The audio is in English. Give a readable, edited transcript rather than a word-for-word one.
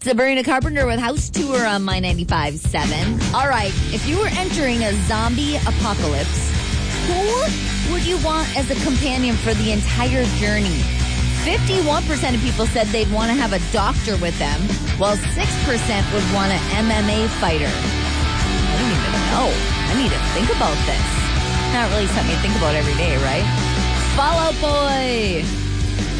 Sabrina Carpenter with House Tour on My 95.7. All right, if you were entering a zombie apocalypse, who would you want as a companion for the entire journey? 51% of people said they'd want to have a doctor with them, while 6% would want an MMA fighter. I don't even know. I need to think about this. Not really something you think about every day, right? Fall Out Boy.